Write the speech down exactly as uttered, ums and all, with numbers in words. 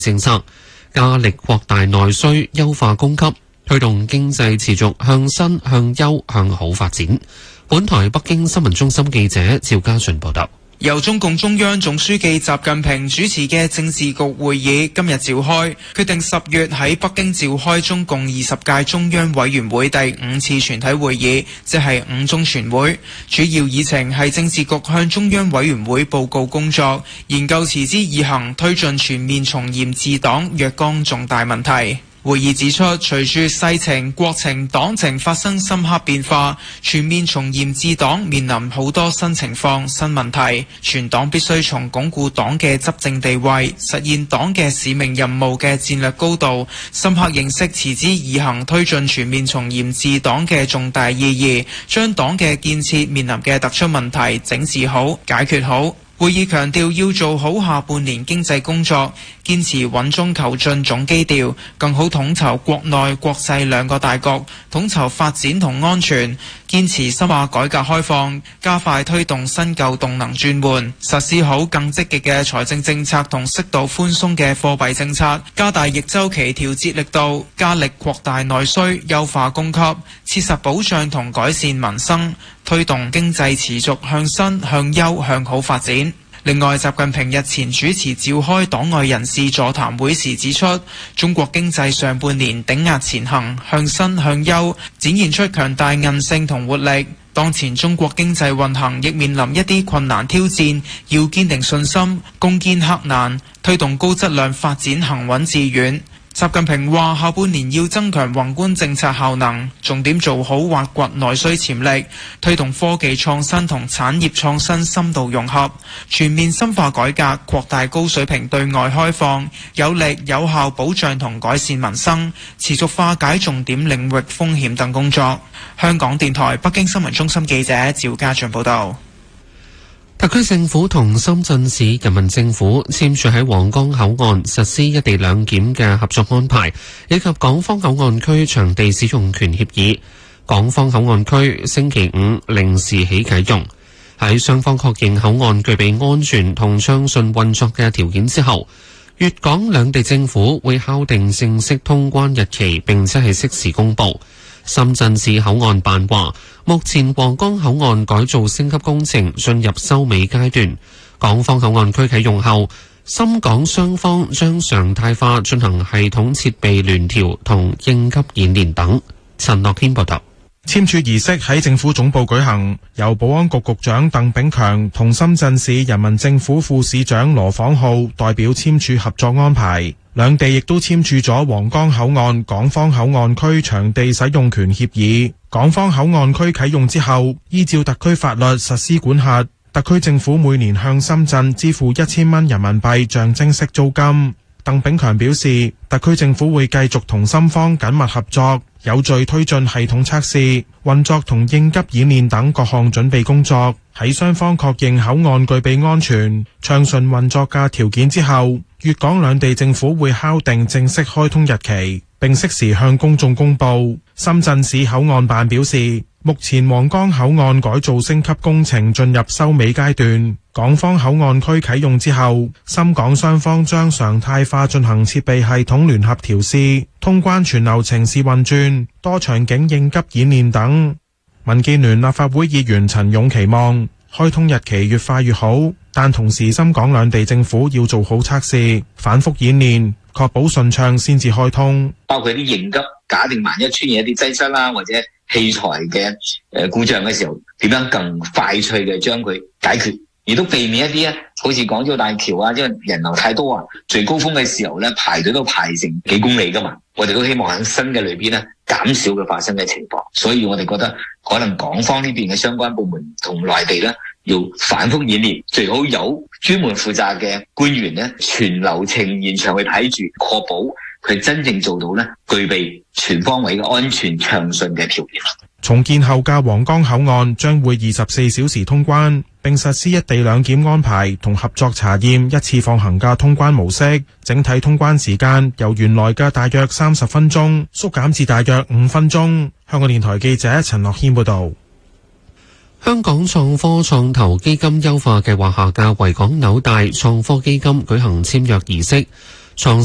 政策，加力擴大內需，優化供給，推動經濟持續向新、向優、向好發展。本台北京新聞中心記者趙家順報道。 由中共中央總書記習近平主持嘅政治局會議今日召開，決定十月喺北京召開中共二十屆中央委員會第五次全體會議，即係五中全會。主要議程係政治局向中央委員會報告工作，研究持之以恆推進全面從嚴治黨若干重大問題。會議指出，隨住世情、國情、黨情發生深刻變化，全面從嚴治黨面臨好多新情況、新問題。全黨必須從鞏固黨嘅執政地位、實現黨嘅使命任務嘅戰略高度，深刻認識持之以恆推進全面從嚴治黨嘅重大意義，將黨嘅建設面臨嘅突出問題整治好、解決好。會議強調要做好下半年經濟工作，堅持穩中求進總基調，更好統籌國內國際兩個大局，統籌發展同安全，堅持深化改革開放，加快推動新舊動能轉換，實施好更積極嘅財政政策同適度寬鬆嘅貨幣政策，加大逆周期調節力度，加力擴大內需，優化供給，切實保障同改善民生，推動經濟持續向新、向優、向好發展。另外，習近平日前主持召開黨外人士座談會時指出，中國經濟上半年頂壓前行，向新向優，展現出強大韌性同活力。當前中國經濟運行亦面臨一啲困難挑戰，要堅定信心，攻堅克難，推動高質量發展行穩致遠。習近平話：下半年要增強宏觀政策效能，重點做好挖掘內需潛力，推動科技創新同產業創新深度融合，全面深化改革，擴大高水平對外開放，有力有效保障同改善民生，持續化解重點領域風險等工作。香港電台北京新聞中心記者趙家俊報道。 特區政府同深圳市人民政府簽署喺皇崗口岸實施一地兩檢嘅合作安排，以及港方口岸區場地使用權協議。港方口岸區星期五零時起啟用。喺雙方確認口岸具備安全同暢順運作嘅條件之後，粵港兩地政府會敲定正式通關日期，並且係適時公佈。深圳市口岸辦話，目前皇崗口岸改造升級工程進入收尾階段，港方口岸區啟用後，深港雙方將常態化進行系統設備聯調同應急演練等。陳樂軒報道。 簽署儀式喺政府總部舉行，由保安局局長鄧炳強同深圳市人民政府副市長羅晃浩代表簽署合作安排。兩地亦都簽署咗皇崗口岸港方口岸區場地使用權協議。港方口岸區啟用之後，依照特區法律實施管轄，特區政府每年向深圳支付一千蚊人民幣象徵式租金。鄧炳強表示，特區政府會繼續同深方緊密合作，有序推進系統測試、運作同應急演練等各項準備工作。喺雙方確認口岸具備安全、暢順運作嘅條件之後，粵港兩地政府會敲定正式開通日期，並適時向公眾公佈。深圳市口岸辦表示，目前皇崗口岸改造升級工程進入收尾階段，港方口岸區啟用之後，深港雙方將常態化進行設備系統聯合調試、通關全流程試運轉、多場景應急演練等。民建聯立法會議員陳勇期望開通日期越快越好，但同時深港兩地政府要做好測試、反覆演練，確保順暢先至開通。 包括啲應急，假定萬一出現一啲擠塞啦，或者器材嘅誒故障嘅時候，點樣更快脆嘅將佢解決，亦都避免一啲咧，好似港珠澳大橋啊，因為人流太多啊，最高峰嘅時候咧排隊都排成幾公里噶嘛。我哋都希望喺新嘅裏邊咧減少嘅發生嘅情況，所以我哋覺得可能港方呢邊嘅相關部門同內地咧要反覆演練，最好有專門負責嘅官員咧全流程現場去睇住，確保佢真正做到咧具備全方位嘅安全暢順嘅條件。 重建後嘅皇崗口岸將會二十四小時通關，並實施一地兩檢安排同合作查驗一次放行嘅通關模式，整體通關時間由原來嘅大約三十分鐘縮減至大約五分鐘。香港電台記者陳樂軒報導。 香港創科創投基金優化計劃下嘅維港紐帶創科基金舉行簽約儀式。創